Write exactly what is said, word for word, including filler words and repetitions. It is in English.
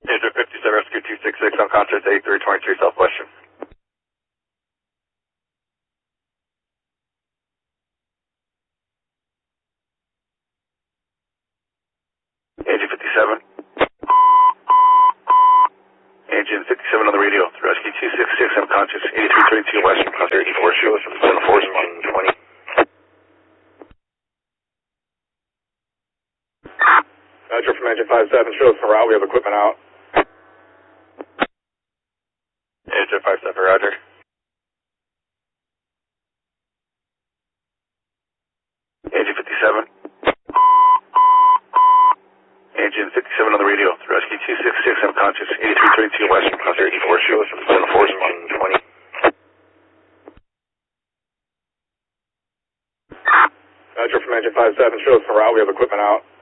Engine fifty-seven, Rescue two six six, unconscious, eighty-three twenty-three Southwestern. Engine fifty-seven. Engine fifty-seven on the radio. Rescue two six six, unconscious, eighty-three thirty-two Western, thirty-four shows from seven four one twenty. Roger from engine five seven, shows from route, we have equipment out. Engine five seven, roger. Engine fifty-seven. Engine fifty-seven on the radio. Rescue two six six, unconscious, eighty-three thirty-two Western, thirty-four shows from seven four one twenty. Roger from engine five seven, shows from route, we have equipment out.